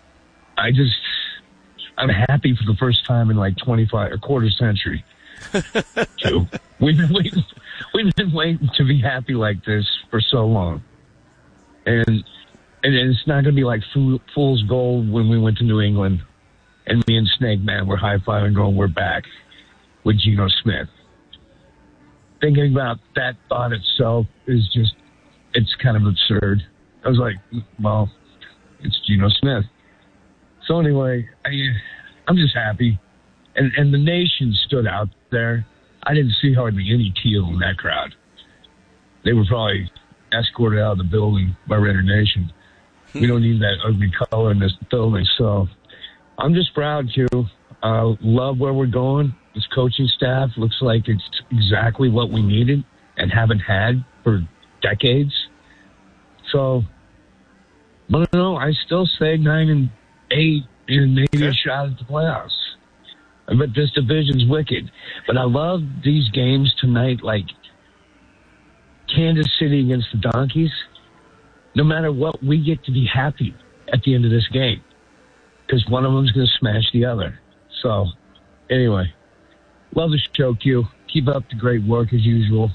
I'm happy for the first time in like a quarter century. We've been waiting to be happy like this for so long, and it's not going to be like fool's gold when we went to New England. And me and Snake Man were high-fiving going, we're back with Geno Smith. Thinking about that thought itself is it's kind of absurd. I was like, well, it's Geno Smith. So anyway, I'm just happy. And the nation stood out there. I didn't see hardly any teal in that crowd. They were probably escorted out of the building by Raider Nation. We don't need that ugly color in this building, so I'm just proud to love where we're going. This coaching staff looks like it's exactly what we needed and haven't had for decades. So, but no, I still say 9-8 and maybe a shot at the playoffs. But this division's wicked. But I love these games tonight, like Kansas City against the Donkeys. No matter what, we get to be happy at the end of this game, because one of them's going to smash the other. So, anyway, love the show, Q. Keep up the great work as usual.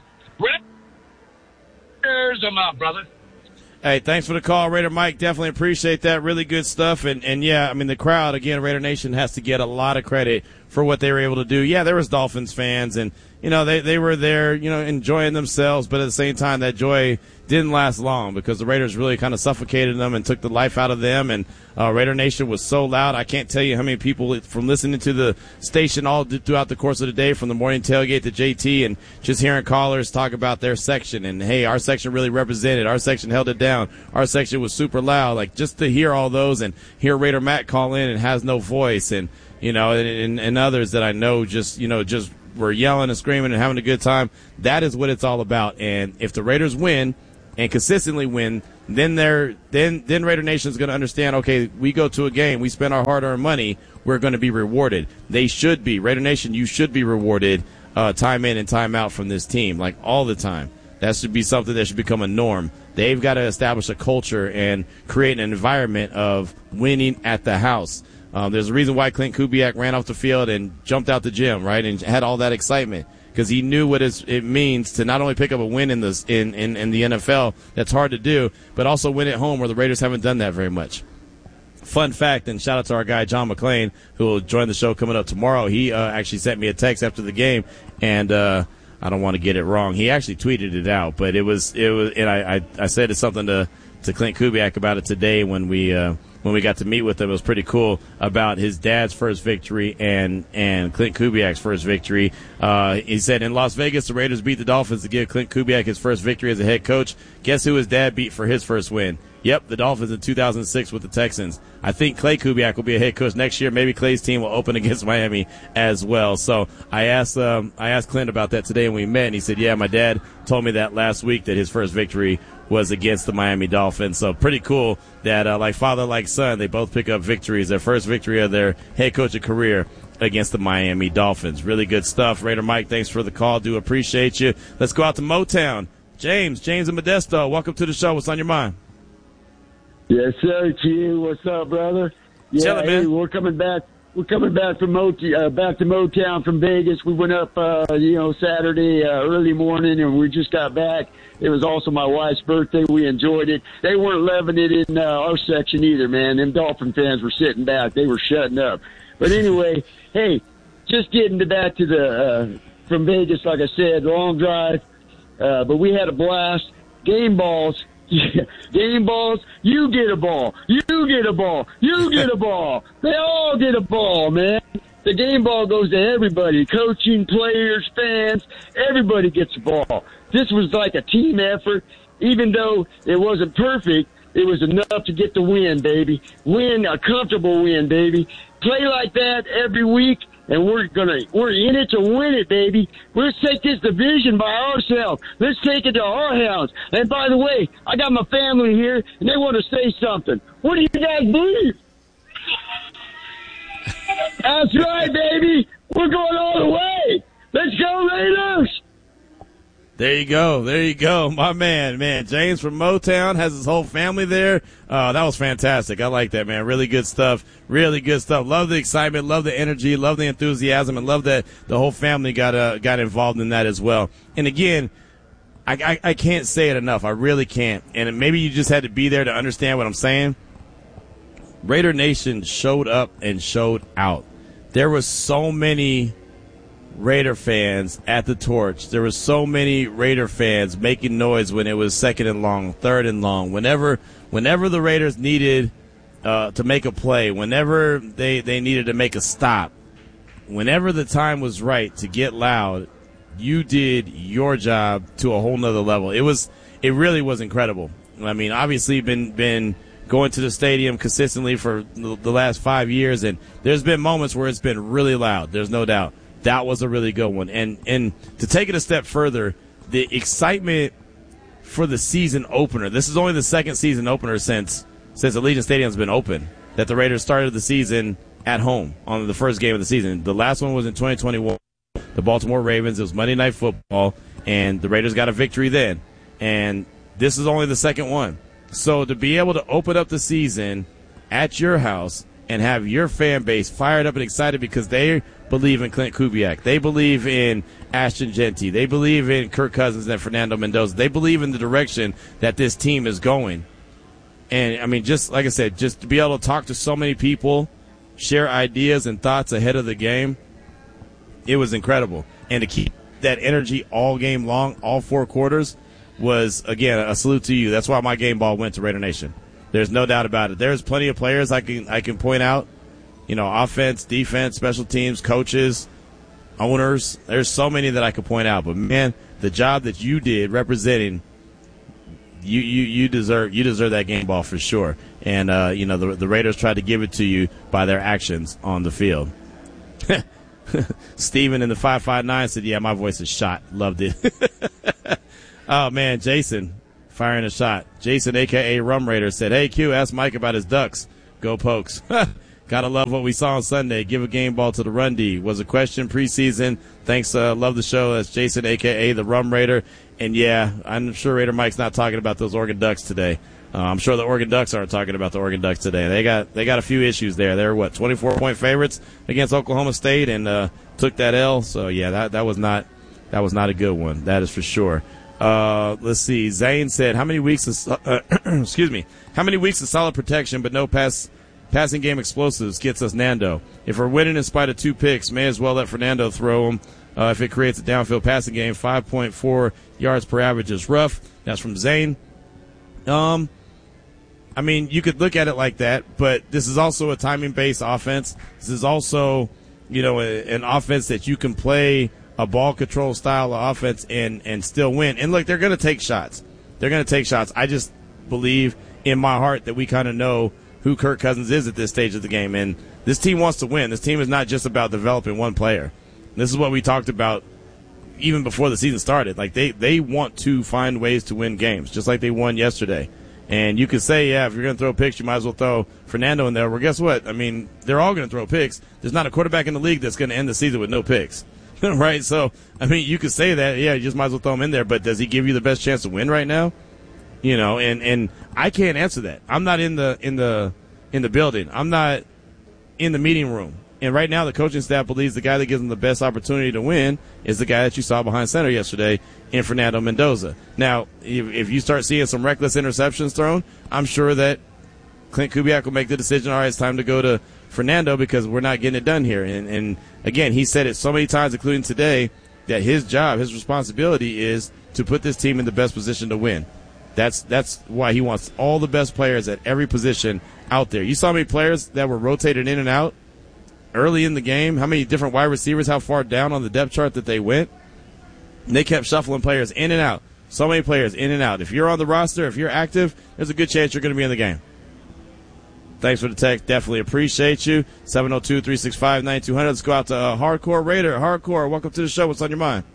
Raiders, I'm out, brother. Hey, thanks for the call, Raider Mike. Definitely appreciate that. Really good stuff. And yeah, I mean, the crowd, again, Raider Nation has to get a lot of credit for what they were able to do. Yeah, there was Dolphins fans, and, they were there, enjoying themselves. But at the same time, that joy didn't last long because the Raiders really kind of suffocated them and took the life out of them. And Raider Nation was so loud. I can't tell you how many people from listening to the station all throughout the course of the day, from the morning tailgate to JT, and just hearing callers talk about their section. And, hey, our section really represented. Our section held it down. Our section was super loud. Like, just to hear all those and hear Raider Matt call in and has no voice, and, and others that I know just we're yelling and screaming and having a good time. That is what it's all about. And if the Raiders win and consistently win, then Raider Nation is going to understand, okay, we go to a game, we spend our hard-earned money, we're going to be rewarded. They should be. Raider Nation, you should be rewarded time in and time out from this team, like all the time. That should be something that should become a norm. They've got to establish a culture and create an environment of winning at the house. There's a reason why Clint Kubiak ran off the field and jumped out the gym, right, and had all that excitement, because he knew what it means to not only pick up a win in the NFL, that's hard to do, but also win at home, where the Raiders haven't done that very much. Fun fact, and shout out to our guy John McClain, who will join the show coming up tomorrow. He actually sent me a text after the game, and I don't want to get it wrong. He actually tweeted it out, but it was, and I said it's something to Clint Kubiak about it today when we got to meet with him. It was pretty cool about his dad's first victory and Clint Kubiak's first victory. He said, in Las Vegas, the Raiders beat the Dolphins to give Clint Kubiak his first victory as a head coach. Guess who his dad beat for his first win? Yep, the Dolphins in 2006 with the Texans. I think Clay Kubiak will be a head coach next year. Maybe Clay's team will open against Miami as well. So I asked Clint about that today when we met, and he said, yeah, my dad told me that last week, that his first victory was against the Miami Dolphins. So pretty cool that, like father, like son, they both pick up victories, their first victory of their head coaching career against the Miami Dolphins. Really good stuff. Raider Mike, thanks for the call. Do appreciate you. Let's go out to Motown. James and Modesto, welcome to the show. What's on your mind? Yes, sir, Q. What's up, brother? Yeah, hey, we're coming back. We're coming back from back to Motown from Vegas. We went up, Saturday early morning, and we just got back. It was also my wife's birthday. We enjoyed it. They weren't loving it in our section either, man. Them Dolphin fans were sitting back. They were shutting up. But anyway, hey, just getting back to the from Vegas, like I said, long drive. But we had a blast. Game balls. Yeah. Game balls, you get a ball. You get a ball. You get a ball. They all get a ball, man. The game ball goes to everybody. Coaching, players, fans, everybody gets a ball. This was like a team effort. Even though it wasn't perfect, it was enough to get the win, baby. Win, a comfortable win, baby. Play like that every week, and we're in it to win it, baby. Let's take this division by ourselves. Let's take it to our house. And by the way, I got my family here, and they want to say something. What do you guys believe? That's right, baby. We're going all the way. Let's go, Raiders. There you go. My man. James from Motown has his whole family there. That was fantastic. I like that, man. Really good stuff. Love the excitement, love the energy, love the enthusiasm, and love that the whole family got involved in that as well. And again, I can't say it enough. I really can't. And maybe you just had to be there to understand what I'm saying. Raider Nation showed up and showed out. There were so many Raider fans at the Torch. There were so many Raider fans making noise when it was second and long, third and long. Whenever the Raiders needed to make a play, whenever they needed to make a stop, whenever the time was right to get loud, you did your job to a whole nother level. It really was incredible. I mean, obviously been going to the stadium consistently for the last 5 years, and there's been moments where it's been really loud. There's no doubt. That was a really good one. And to take it a step further, the excitement for the season opener. This is only the second season opener since Allegiant Stadium's been open, that the Raiders started the season at home on the first game of the season. The last one was in 2021. The Baltimore Ravens. It was Monday Night Football, and the Raiders got a victory then. And this is only the second one. So to be able to open up the season at your house and have your fan base fired up and excited because they believe in Clint Kubiak. They believe in Ashton Jeanty. They believe in Kirk Cousins and Fernando Mendoza. They believe in the direction that this team is going. And, I mean, just like I said, just to be able to talk to so many people, share ideas and thoughts ahead of the game, it was incredible. And to keep that energy all game long, all 4 quarters, was, again, a salute to you. That's why my game ball went to Raider Nation. There's no doubt about it. There's plenty of players I can point out. You know, offense, defense, special teams, coaches, owners. There's so many that I could point out. But, man, the job that you did representing, you deserve that game ball for sure. And, the Raiders tried to give it to you by their actions on the field. Steven in the 559 said, yeah, my voice is shot. Loved it. Oh, man, Jason firing a shot. Jason, a.k.a. Rum Raider, said, hey, Q, ask Mike about his Ducks. Go Pokes. Gotta love what we saw on Sunday. Give a game ball to the run D. Was a question preseason. Thanks. Love the show. That's Jason, a.k.a. the Rum Raider. And, yeah, I'm sure Raider Mike's not talking about those Oregon Ducks today. I'm sure the Oregon Ducks aren't talking about the Oregon Ducks today. They got a few issues there. They're 24-point favorites against Oklahoma State and took that L. So yeah, that was not a good one. That is for sure. Let's see. Zane said, how many weeks of how many weeks of solid protection but no passing game explosives gets us Nando? If we're winning in spite of 2 picks, may as well let Fernando throw them. If it creates a downfield passing game, 5.4 yards per average is rough. That's from Zane. I mean, you could look at it like that, but this is also a timing-based offense. This is also, an offense that you can play a ball control style of offense and still win. And look, they're going to take shots. I just believe in my heart that we kind of know who Kirk Cousins is at this stage of the game. And this team wants to win. This team is not just about developing one player. This is what we talked about even before the season started. Like, they want to find ways to win games, just like they won yesterday. And you could say, yeah, if you're going to throw picks, you might as well throw Fernando in there. Well, guess what? I mean, they're all going to throw picks. There's not a quarterback in the league that's going to end the season with no picks, right? So, I mean, you could say that, yeah, you just might as well throw him in there. But does he give you the best chance to win right now? And I can't answer that. I'm not in the building. I'm not in the meeting room. And right now, the coaching staff believes the guy that gives them the best opportunity to win is the guy that you saw behind center yesterday in Fernando Mendoza. Now, if you start seeing some reckless interceptions thrown, I'm sure that Clint Kubiak will make the decision, all right, it's time to go to Fernando because we're not getting it done here. And again, he said it so many times, including today, that his job, his responsibility is to put this team in the best position to win. That's why he wants all the best players at every position out there. You saw how many players that were rotated in and out early in the game, how many different wide receivers, how far down on the depth chart that they went. And they kept shuffling players in and out. So many players in and out. If you're on the roster, if you're active, there's a good chance you're going to be in the game. Thanks for the text. Definitely appreciate you. 702-365-9200. Let's go out to Hardcore Raider. Hardcore, welcome to the show. What's on your mind?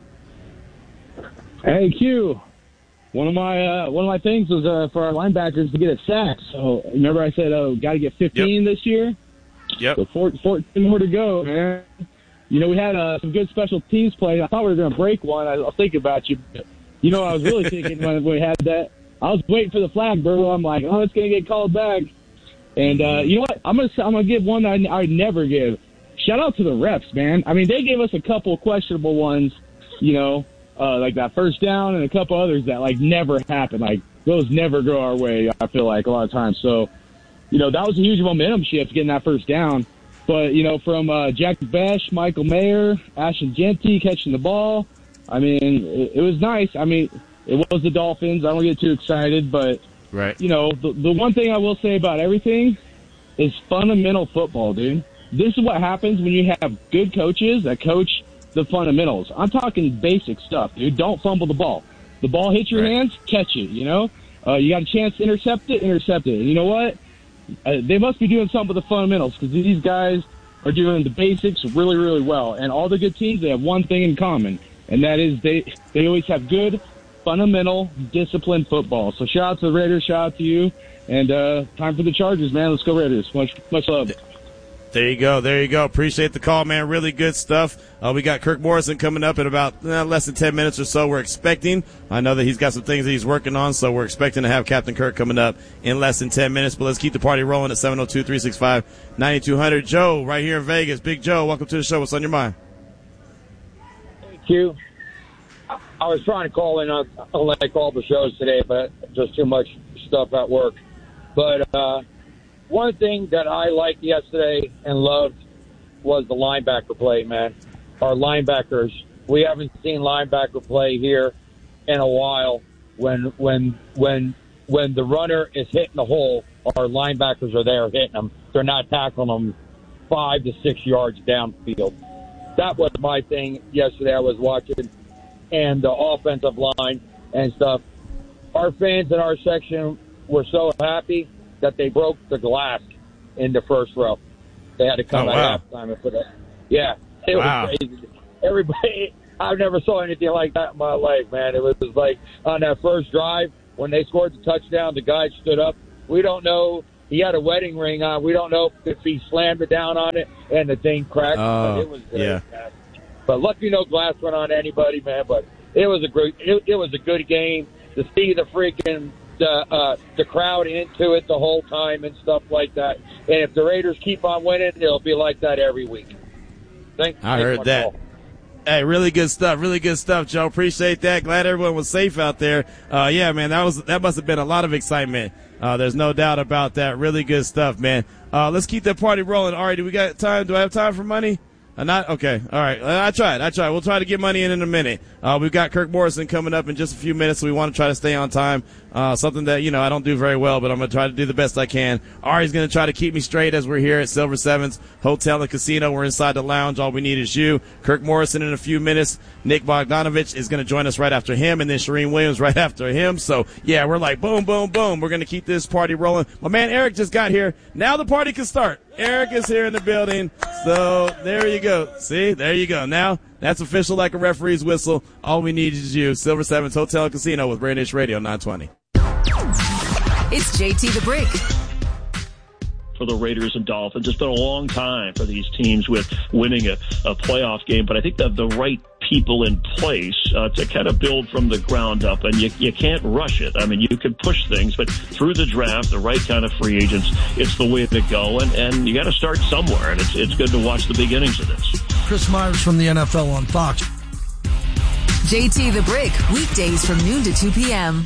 Hey, Q. One of my things was for our linebackers to get a sack. So remember I said, got to get 15 this year? Yep. So 14 more to go, man. We had some good special teams play. I thought we were going to break one. I was thinking about you. What I was really thinking when we had that? I was waiting for the flag, bro. I'm like, it's going to get called back. And you know what? I'm gonna give one that I never give. Shout out to the refs, man. I mean, they gave us a couple of questionable ones, like that first down and a couple others that never happened. Like those never go our way. I feel like a lot of times. So, that was a huge momentum shift getting that first down. But, from Jack Besh, Michael Mayer, Ashton Genty catching the ball, I mean, it was nice. I mean, it was the Dolphins. I don't get too excited, but, right. The one thing I will say about everything is fundamental football, dude. This is what happens when you have good coaches that coach the fundamentals. I'm talking basic stuff, dude. Don't fumble the ball. The ball hits your hands, catch it, you got a chance to intercept it. And you know what? They must be doing something with the fundamentals because these guys are doing the basics really, really well. And all the good teams, they have one thing in common, and that is they always have good, fundamental, disciplined football. So shout out to the Raiders, shout out to you, and time for the Chargers, man. Let's go Raiders. Much love. There you go. Appreciate the call, man. Really good stuff. We got Kirk Morrison coming up in about less than 10 minutes or so. We're expecting. I know that he's got some things that he's working on, so we're expecting to have Captain Kirk coming up in less than 10 minutes. But let's keep the party rolling at 702-365-9200. Joe, right here in Vegas. Big Joe, welcome to the show. What's on your mind? Thank you. I was trying to call in on like all the shows today, but just too much stuff at work. But one thing that I liked yesterday and loved was the linebacker play, man. Our linebackers, we haven't seen linebacker play here in a while. When the runner is hitting the hole, our linebackers are there hitting them. They're not tackling them 5 to 6 yards downfield. That was my thing yesterday. I was watching, and the offensive line and stuff. Our fans in our section were so happy that they broke the glass in the first row. They had to come at halftime and put it. Yeah, It was crazy. Everybody, I've never saw anything like that in my life, man. It was like on that first drive when they scored the touchdown, the guy stood up. We don't know. He had a wedding ring on. We don't know if he slammed it down on it and the thing cracked. But it was great, man. But lucky no glass went on anybody, man. But it was a good game to see the freaking the crowd into it the whole time and stuff like that. And if the Raiders keep on winning, it'll be like that every week. I heard that. Call. Hey, really good stuff, Joe. Appreciate that. Glad everyone was safe out there. Yeah, man, that must have been a lot of excitement. There's no doubt about that. Really good stuff, man. Let's keep that party rolling. All right, do we got time? Do I have time for money? Not? Okay. All right. I tried. We'll try to get money in a minute. We've got Kirk Morrison coming up in just a few minutes, so we want to try to stay on time. Something that, I don't do very well, but I'm going to try to do the best I can. Ari's going to try to keep me straight as we're here at Silver Sevens Hotel and Casino. We're inside the lounge. All we need is you. Kirk Morrison in a few minutes. Nick Bogdanovich is going to join us right after him, and then Shereen Williams right after him. So, yeah, we're like boom, boom, boom. We're going to keep this party rolling. My man Eric just got here. Now the party can start. Eric is here in the building. So there you go. See, there you go. Now that's official like a referee's whistle. All we need is you. Silver Sevens Hotel and Casino with Raider Nation Radio 920. It's JT the Brick. For the Raiders and Dolphins, it's been a long time for these teams with winning a playoff game, but I think that the right people in place to kind of build from the ground up, and you can't rush it. I mean, you can push things, but through the draft, the right kind of free agents, it's the way to go, and you got to start somewhere, and it's good to watch the beginnings of this. Chris Myers from the NFL on Fox. JT the Brick, weekdays from noon to 2 p.m.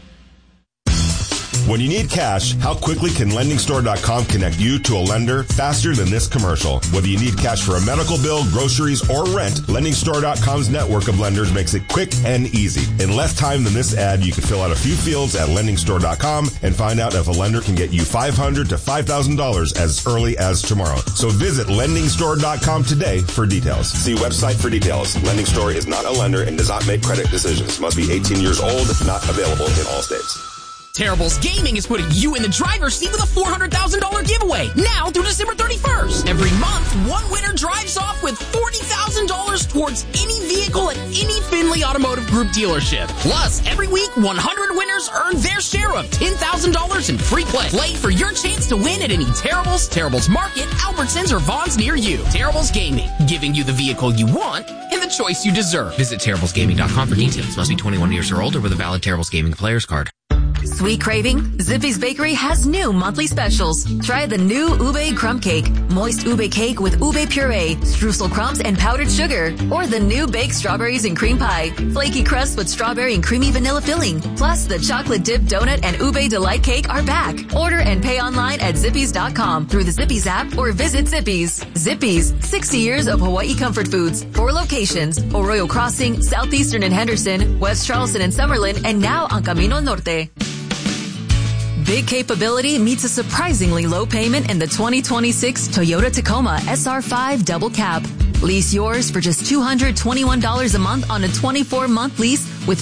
When you need cash, how quickly can LendingStore.com connect you to a lender faster than this commercial? Whether you need cash for a medical bill, groceries, or rent, LendingStore.com's network of lenders makes it quick and easy. In less time than this ad, you can fill out a few fields at LendingStore.com and find out if a lender can get you $500 to $5,000 as early as tomorrow. So visit LendingStore.com today for details. See website for details. Lending Store is not a lender and does not make credit decisions. Must be 18 years old. Not available in all states. Terribles Gaming is putting you in the driver's seat with a $400,000 giveaway now through December 31st. Every month, one winner drives off with $40,000 towards any vehicle at any Findlay Automotive Group dealership. Plus, every week, 100 winners earn their share of $10,000 in free play. Play for your chance to win at any Terribles, Terribles Market, Albertsons, or Vaughn's near you. Terribles Gaming, giving you the vehicle you want and the choice you deserve. Visit TerriblesGaming.com for details. Must be 21 years or older with a valid Terribles Gaming player's card. Sweet craving? Zippy's Bakery has new monthly specials. Try the new ube crumb cake, moist ube cake with ube puree, streusel crumbs, and powdered sugar. Or the new baked strawberries and cream pie, flaky crust with strawberry and creamy vanilla filling. Plus, the chocolate dip donut and ube delight cake are back. Order and pay online at Zippy's.com through the Zippy's app or visit Zippy's. Zippy's, 60 years of Hawaii comfort foods. 4 locations, Arroyo Crossing, Southeastern and Henderson, West Charleston and Summerlin, and now on Camino Norte. Big capability meets a surprisingly low payment in the 2026 Toyota Tacoma SR5 Double Cab. Lease yours for just $221 a month on a 24-month lease with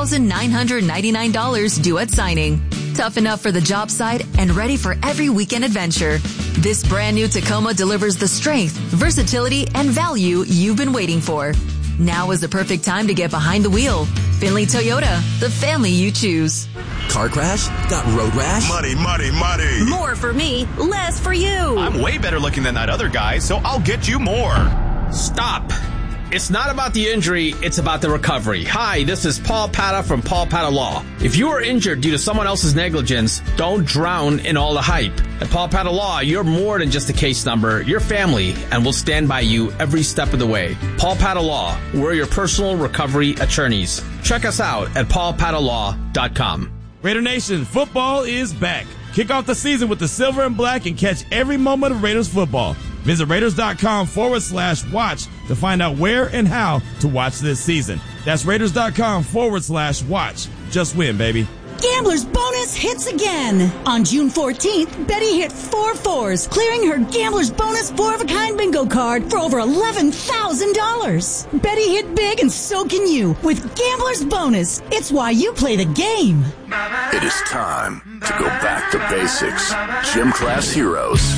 $5,999 due at signing. Tough enough for the job site and ready for every weekend adventure. This brand new Tacoma delivers the strength, versatility, and value you've been waiting for. Now is the perfect time to get behind the wheel. Findlay Toyota, the family you choose. Car crash? Got road rash? Money. More for me, less for you. I'm way better looking than that other guy, so I'll get you more. Stop. It's not about the injury, it's about the recovery. Hi, this is Paul Pata from Paul Pata Law. If you are injured due to someone else's negligence, don't drown in all the hype. At Paul Pata Law, you're more than just a case number. You're family, and we'll stand by you every step of the way. Paul Pata Law, we're your personal recovery attorneys. Check us out at paulpatalaw.com. Raider Nation, football is back. Kick off the season with the silver and black and catch every moment of Raiders football. Visit Raiders.com/watch to find out where and how to watch this season. That's Raiders.com/watch. Just win, baby. Gambler's Bonus hits again. On June 14th, Betty hit 4 4s, clearing her Gambler's Bonus 4-of-a-kind bingo card for over $11,000. Betty hit big and so can you with Gambler's Bonus. It's why you play the game. It is time to go back to basics. Gym Class Heroes